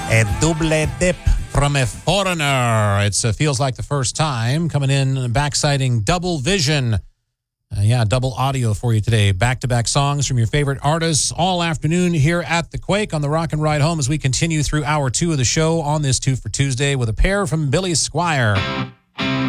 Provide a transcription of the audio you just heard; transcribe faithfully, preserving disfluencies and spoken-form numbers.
A double dip from a foreigner. It uh, feels like the first time. Coming in, backsiting Double Vision. Uh, yeah, double audio for you today. Back-to-back songs from your favorite artists all afternoon here at The Quake on the Rock and Ride Home as we continue through hour two of the show on this Two for Tuesday with a pair from Billy Squier.